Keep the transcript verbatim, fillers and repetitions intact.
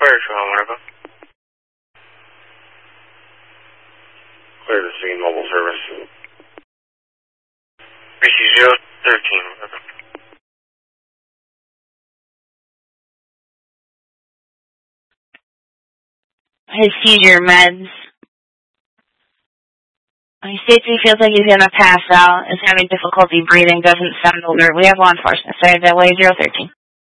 Clear, Sean, whatever. Clear the scene, mobile service. B C zero thirteen, whatever. His seizure meds. He states he feels like he's going to pass out, is having difficulty breathing, doesn't sound alert. We have law enforcement. Sorry, that way zero thirteen.